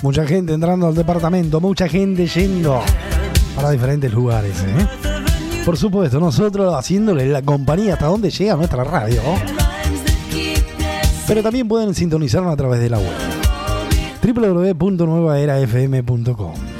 Mucha gente entrando al departamento, mucha gente yendo para diferentes lugares, ¿eh? Por supuesto, nosotros haciéndole la compañía hasta donde llega nuestra radio. Pero también pueden sintonizarnos a través de la web www.nuevaerafm.com.